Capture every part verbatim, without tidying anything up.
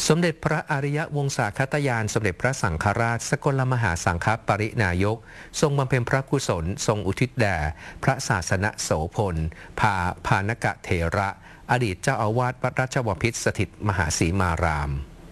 สมเด็จพระอริยวงศาคตยานสมเด็จพระสังฆราชสกลมหาสังฆปรินายกทรงบำเพ็ญพระกุศลทรงอุทิศแด่พระศาสนโสพลพาพานกะเถระอดีตเจ้าอาวาสวัดราชบพิตรสถิตมหาสีมาราม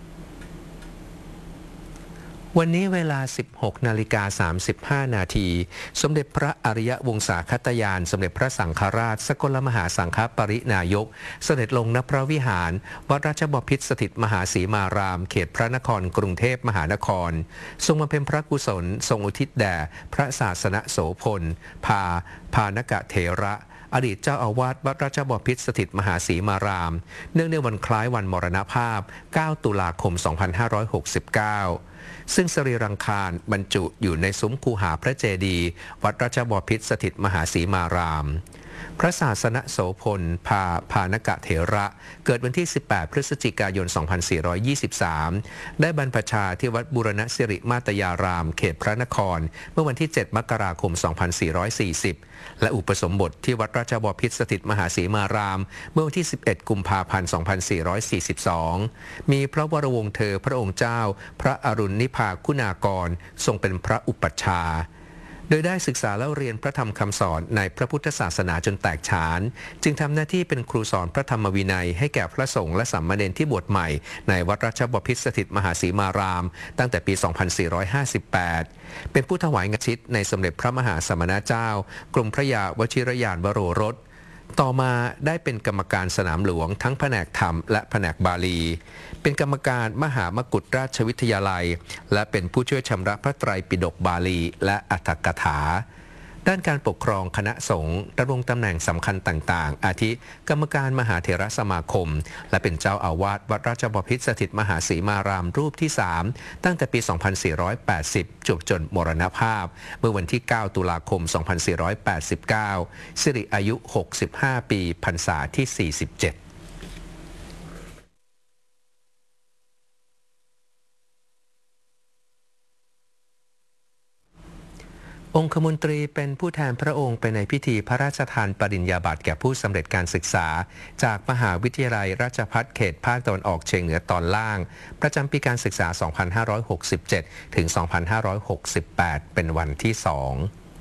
วันนี้เวลา สิบหกนาฬิกาสามสิบห้า นาทีสมเด็จพระอริยวงศาคตยานสมเด็จพระสังฆราชสกลมหาสังฆปรินายกเสด็จลงณพระวิหารวัดราชบพิตรสถิตมหาสีมารามเขตพระนครกรุงเทพมหานครทรงบำเพ็ญพระกุศลทรงอุทิศแด่พระศาสนโสพลพาพานกะเถระอดีตเจ้าอาวาสวัดราชบพิตรสถิตมหาสีมารามเนื่องในวันคล้ายวันมรณภาพเก้าตุลาคมสองพันห้าร้อยหกสิบเก้าซึ่งสรีรังคารบรรจุอยู่ในซุ้มคูหาพระเจดีย์วัดราชบพิตรสถิตมหาสีมารามพระศาสนโสพลพาพานกะเถระเกิดวันที่สิบแปดพฤศจิกายนสองพันสี่ร้อยยี่สิบสามได้บรรพชาที่วัดบูรณสิริมาตยารามเขตพระนครเมื่อวันที่เจ็ดมกราคมสองพันสี่ร้อยสี่สิบและอุปสมบทที่วัดราชบพิตรสถิตมหาสีมารามเมื่อวันที่สิบเอ็ดกุมภาพันธ์สองพันสี่ร้อยสี่สิบสองมีพระวรวงศ์เธอพระองค์เจ้าพระอรุณนิพาคุณากรทรงเป็นพระอุปัชฌาย์โดยได้ศึกษาและเรียนพระธรรมคำสอนในพระพุทธศาสนาจนแตกฉานจึงทำหน้าที่เป็นครูสอนพระธรรมวินัยให้แก่พระสงฆ์และสามเณรที่บวชใหม่ในวัดราชบพิตรสถิตมหาสีมารามตั้งแต่ปี สองพันสี่ร้อยห้าสิบแปด เป็นผู้ถวายงานชิตในสมเด็จพระมหาสมณเจ้ากรมพระยาวชิรยานวโรรสต่อมาได้เป็นกรรมการสนามหลวงทั้งแผนกธรรมและแผนกบาลีเป็นกรรมการมหามกุฏราชวิทยาลัยและเป็นผู้ช่วยชำระพระไตรปิฎกบาลีและอรรถกถาด้านการปกครองคณะสงฆ์ดำรงตำแหน่งสำคัญต่างๆอาทิกรรมการมหาเถรสมาคมและเป็นเจ้าอาวาสวัดราชบพิตรสถิตมหาสีมารามรูปที่สามตั้งแต่ปี สองพันสี่ร้อยแปดสิบ จวบจนมรณภาพเมื่อวันที่ เก้าตุลาคม สองพันสี่ร้อยแปดสิบเก้า สิริอายุ หกสิบห้า ปีพรรษาที่ สี่สิบเจ็ดองคมนตรีเป็นผู้แทนพระองค์ไปในพิธีพระราชทานปริญญาบัตรแก่ผู้สำเร็จการศึกษาจากมหาวิทยาลัยราชภัฏเขตภาคตะวันออกเฉียงเหนือตอนล่างประจำปีการศึกษา สองพันห้าร้อยหกสิบเจ็ด ถึง สองพันห้าร้อยหกสิบแปด เป็นวันที่สอง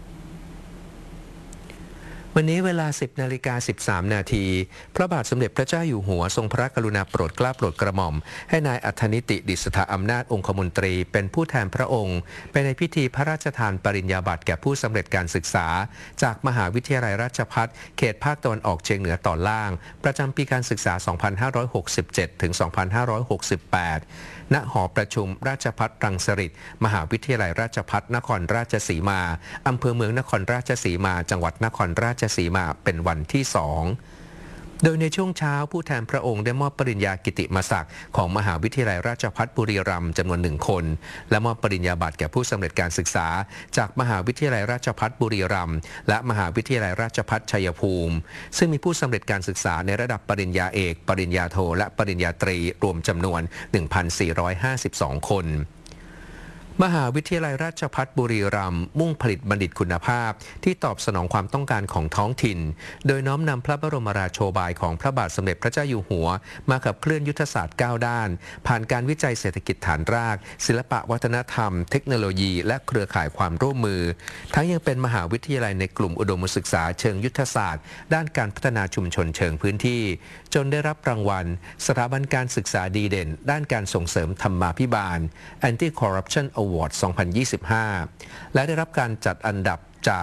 วันนี้เวลา สิบนาฬิกาสิบสาม นาทีพระบาทสมเด็จพระเจ้าอยู่หัวทรงพระกรุณาโปรดเกล้าโปรดกระหม่อมให้นายอัธนิติดิษฐาอำนาจองคมนตรีเป็นผู้แทนพระองค์ไปในพิธีพระราชทานปริญญาบัตรแก่ผู้สำเร็จการศึกษาจากมหาวิทยาลัยราชภัฏเขตภาคตะวันออกเฉียงเหนือตอนล่างประจำปีการศึกษา สองพันห้าร้อยหกสิบเจ็ด ถึง สองพันห้าร้อยหกสิบแปด ณ หอประชุมราชภัฏรังสฤษฎ์มหาวิทยาลัยราชภัฏนครราชสีมาอำเภอเมืองนครราชสีมาจังหวัดนครราชสีมาเป็นวันที่สองโดยในช่วงเช้าผู้แทนพระองค์ได้มอบปริญญากิติมศักดิ์ของมหาวิทยาลัยราชภัฏบุรีรัมย์จำนวนหนึ่งคนและมอบปริญญาบัตรแก่ผู้สำเร็จการศึกษาจากมหาวิทยาลัยราชภัฏบุรีรัมย์และมหาวิทยาลัยราชภัฏชัยภูมิซึ่งมีผู้สำเร็จการศึกษาในระดับปริญญาเอกปริญญาโทและปริญญาตรีรวมจำนวน หนึ่งพันสี่ร้อยห้าสิบสอง คนมหาวิทยาลัยราชภัฏบุรีรัมย์มุ่งผลิตบัณฑิตคุณภาพที่ตอบสนองความต้องการของท้องถิ่นโดยน้อมนำพระบรมราโชบายของพระบาทสมเด็จพระเจ้าอยู่หัวมาขับเคลื่อนยุทธศาสตร์เก้าด้านผ่านการวิจัยเศรษฐกิจฐานรากศิลปะวัฒนธรรมเทคโนโลยีและเครือข่ายความร่วมมือทั้งยังเป็นมหาวิทยาลัยในกลุ่มอุดมศึกษาเชิงยุทธศาสตร์ด้านการพัฒนาชุมชนเชิงพื้นที่จนได้รับรางวัลสถาบันการศึกษาดีเด่นด้านการส่งเสริมธรรมาภิบาล Anti-Corruption Award สองพันยี่สิบห้า และได้รับการจัดอันดับจาก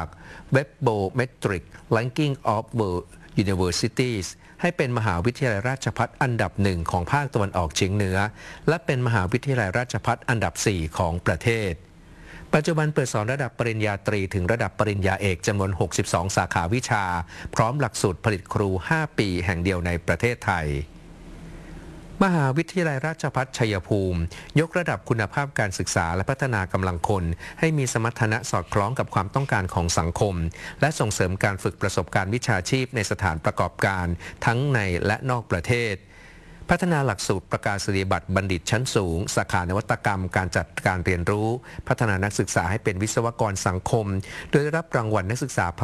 Webometric Ranking of World Universities ให้เป็นมหาวิทยาลัยราชภัฏอันดับหนึ่งของภาคตะวันออกเฉียงเหนือและเป็นมหาวิทยาลัยราชภัฏอันดับสี่ของประเทศปัจจุบันเปิดสอนระดับปริญญาตรีถึงระดับปริญญาเอกจำนวนหกสิบสองสาขาวิชาพร้อมหลักสูตรผลิตครูห้าปีแห่งเดียวในประเทศไทยมหาวิทยาลัยราชภัฏชัยภูมิยกระดับคุณภาพการศึกษาและพัฒนากำลังคนให้มีสมรรถนะสอดคล้องกับความต้องการของสังคมและส่งเสริมการฝึกประสบการณ์วิชาชีพในสถานประกอบการทั้งในและนอกประเทศพัฒนาหลักสูตรประกาศนียบัตรบัณฑิตชั้นสูงสาขานวัตกรรมการจัดการเรียนรู้พัฒนานักศึกษาให้เป็นวิศวกรสังคมโดยได้รับรางวัลนักศึกษา